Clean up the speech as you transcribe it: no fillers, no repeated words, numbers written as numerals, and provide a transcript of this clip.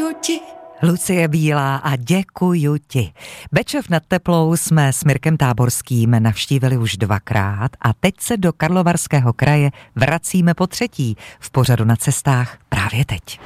ti. Lucie Bílá a děkuju ti. Bečov nad Teplou jsme s Mirkem Táborským navštívili už 2krát a teď se do Karlovarského kraje vracíme po třetí v pořadu Na cestách právě teď.